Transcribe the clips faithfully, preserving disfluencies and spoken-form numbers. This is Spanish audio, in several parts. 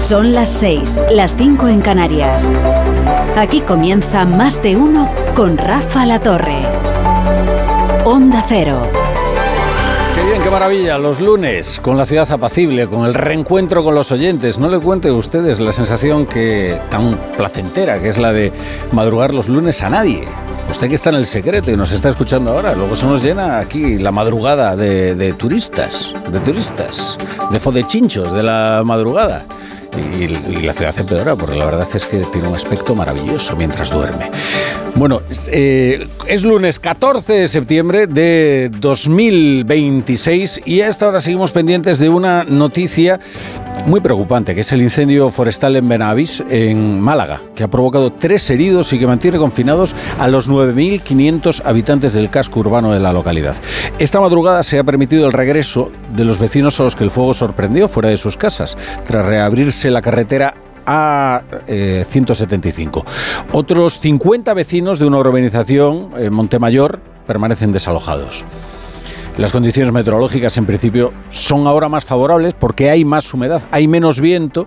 Son las seis, las cinco en Canarias. Aquí comienza Más de Uno con Rafa La Torre. Onda Cero. Qué bien, qué maravilla, los lunes, con la ciudad apacible, con el reencuentro con los oyentes. No le cuente a ustedes la sensación que tan placentera que es la de madrugar los lunes a nadie. Usted que está en el secreto y nos está escuchando ahora, luego se nos llena aquí la madrugada de, de turistas, de turistas, de fodechinchos de la madrugada. Y, y la ciudad empeora, porque la verdad es que tiene un aspecto maravilloso mientras duerme. Bueno, eh, es lunes catorce de septiembre de dos mil veintiséis y a esta hora seguimos pendientes de una noticia muy preocupante, que es el incendio forestal en Benavís, en Málaga, que ha provocado tres heridos y que mantiene confinados a los nueve mil quinientos habitantes del casco urbano de la localidad. Esta madrugada se ha permitido el regreso de los vecinos a los que el fuego sorprendió fuera de sus casas, tras reabrirse la carretera A ciento setenta y cinco. Otros cincuenta vecinos de una urbanización en Montemayor permanecen desalojados. Las condiciones meteorológicas en principio son ahora más favorables porque hay más humedad, hay menos viento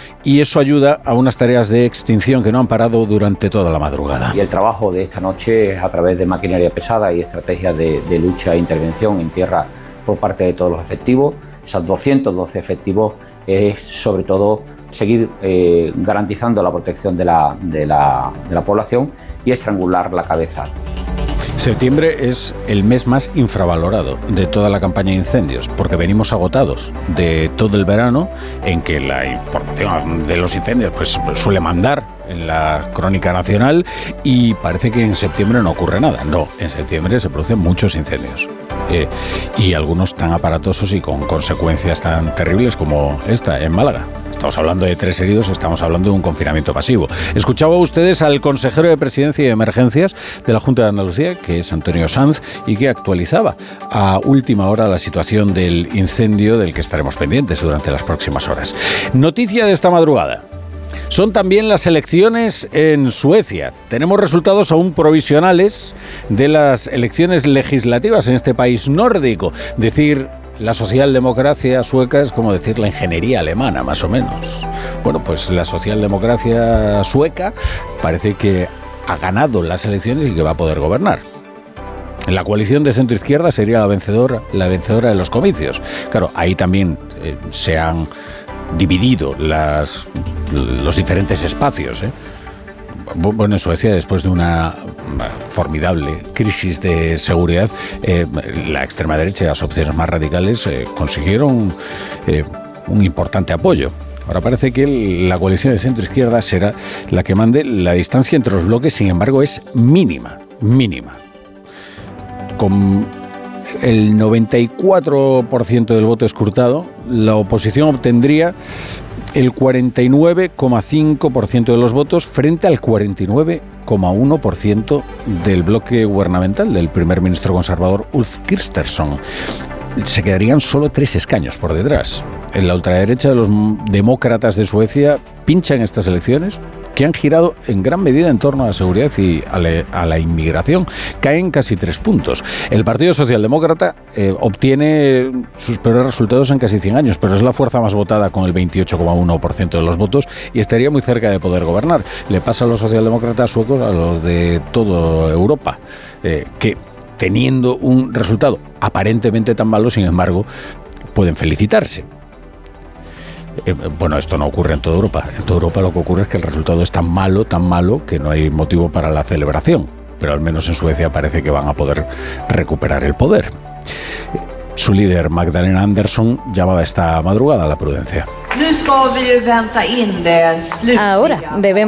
y eso ayuda a unas tareas de extinción que no han parado durante toda la madrugada. Y el trabajo de esta noche es a través de maquinaria pesada y estrategias de, de lucha e intervención en tierra por parte de todos los efectivos. Esos doscientos doce efectivos es sobre todo seguir eh, garantizando la protección de la, de, la, de la población y estrangular la cabeza. Septiembre es el mes más infravalorado de toda la campaña de incendios, porque venimos agotados de todo el verano, en que la información de los incendios pues suele mandar en la crónica nacional, y parece que en septiembre no ocurre nada. No, en septiembre se producen muchos incendios. Eh, y algunos tan aparatosos y con consecuencias tan terribles como esta en Málaga. Estamos hablando de tres heridos, estamos hablando de un confinamiento pasivo. Escuchaba ustedes al consejero de Presidencia y Emergencias de la Junta de Andalucía, que es Antonio Sanz, y que actualizaba a última hora la situación del incendio del que estaremos pendientes durante las próximas horas. Noticia de esta madrugada. Son también las elecciones en Suecia. Tenemos resultados aún provisionales de las elecciones legislativas en este país nórdico. Decir la socialdemocracia sueca es como decir la ingeniería alemana, más o menos. Bueno, pues la socialdemocracia sueca parece que ha ganado las elecciones y que va a poder gobernar. La coalición de centro-izquierda sería la vencedora, la vencedora de los comicios. Claro, ahí también eh, se han dividido las, los diferentes espacios, ¿eh? Bueno, en Suecia, después de una formidable crisis de seguridad, eh, la extrema derecha y las opciones más radicales eh, consiguieron eh, un importante apoyo. Ahora parece que la coalición de centro-izquierda será la que mande. La distancia entre los bloques, sin embargo, es mínima, mínima. Con el noventa y cuatro por ciento del voto escrutado, la oposición obtendría el cuarenta y nueve coma cinco por ciento de los votos frente al cuarenta y nueve coma uno por ciento del bloque gubernamental del primer ministro conservador Ulf Kristersson. Se quedarían solo tres escaños por detrás. En la ultraderecha de los demócratas de Suecia pinchan estas elecciones, que han girado en gran medida en torno a la seguridad y a la, a la inmigración. Caen casi tres puntos. El Partido Socialdemócrata eh, obtiene sus peores resultados en casi cien años, pero es la fuerza más votada con el veintiocho coma uno por ciento de los votos y estaría muy cerca de poder gobernar. Le pasa a los socialdemócratas suecos a los de toda Europa, eh, que teniendo un resultado aparentemente tan malo, sin embargo, pueden felicitarse. Eh, bueno, esto no ocurre en toda Europa. En toda Europa lo que ocurre es que el resultado es tan malo, tan malo, que no hay motivo para la celebración. Pero al menos en Suecia parece que van a poder recuperar el poder. Su líder, Magdalena Andersson, llamaba esta madrugada a la prudencia. Ahora debemos